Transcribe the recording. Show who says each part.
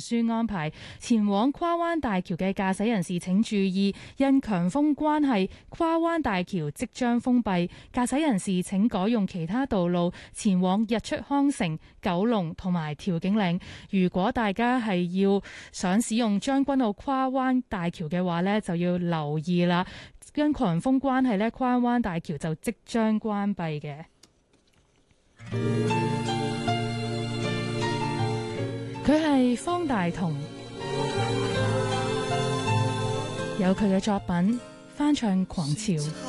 Speaker 1: 書安排，前往跨灣大橋嘅駕駛人士請注意，因強風關係，跨灣大橋即將封閉，駕駛人士請改用其他道路前往日出康城、九龍同埋調景嶺。如果大家係要想使用將軍澳跨灣大橋嘅話呢，就要留意啦。因強風關係呢，跨灣大橋就即將關閉嘅。佢係方大同，有佢嘅作品翻唱《狂潮》。